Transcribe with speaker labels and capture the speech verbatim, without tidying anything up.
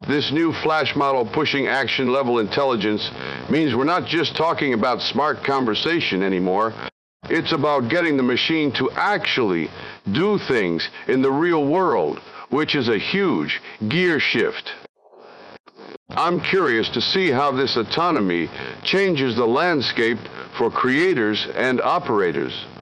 Speaker 1: This new flash model pushing action level intelligence means we're not just talking about smart conversation anymore. It's about getting the machine to actually do things in the real world, which is a huge gear shift. I'm curious to see how this autonomy changes the landscape for creators and operators.